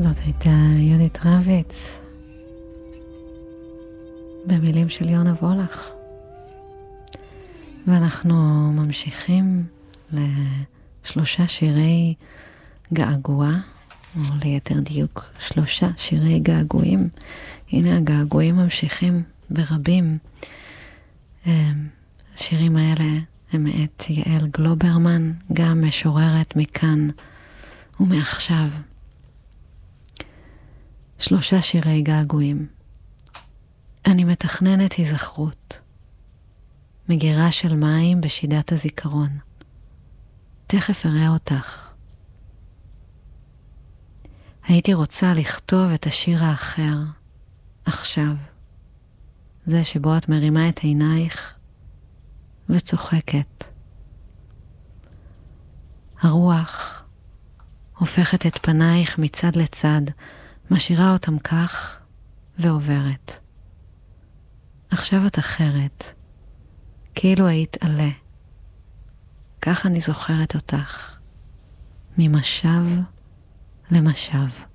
זאת הייתה יהודית רביץ, במילים של יונה וולך. ואנחנו ממשיכים לשלושה שירי געגוע, או ליתר דיוק 3 שירי געגועים. הנה הגעגועים ממשיכים ברבים. השירים האלה הם מאת יעל גלוברמן, גם משוררת מכאן ומעכשיו. 3 שירי געגועים. אני מתכננת היזכרות, מגירה של מים בשידת הזיכרון. תכף אראה אותך. הייתי רוצה לכתוב את השיר האחר, עכשיו. זה שבו את מרימה את עינייך וצוחקת. הרוח הופכת את פנייך מצד לצד, משאירה אותם כך ועוברת. עכשיו את אחרת, כאילו היית עלה. כך אני זוכרת אותך, ממשב למשב.